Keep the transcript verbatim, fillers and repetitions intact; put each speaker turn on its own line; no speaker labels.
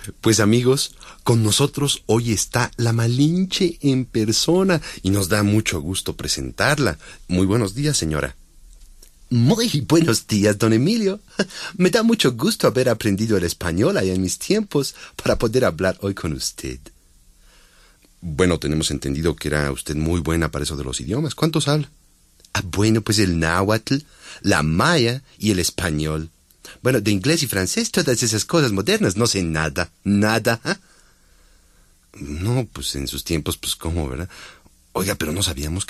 Pues amigos, con nosotros hoy está la Malinche en persona y nos da mucho gusto presentarla. Muy buenos días, señora.
Muy buenos días, don Emilio. Me da mucho gusto haber aprendido el español allá en mis tiempos para poder hablar hoy con usted.
Bueno, tenemos entendido que era usted muy buena para eso de los idiomas. ¿Cuántos habla?
Ah, bueno, pues el náhuatl, la maya y el español. Bueno, de inglés y francés, todas esas cosas modernas, no sé nada, nada. ¿eh?
No, pues en sus tiempos, pues cómo, ¿verdad? Oiga, pero no sabíamos que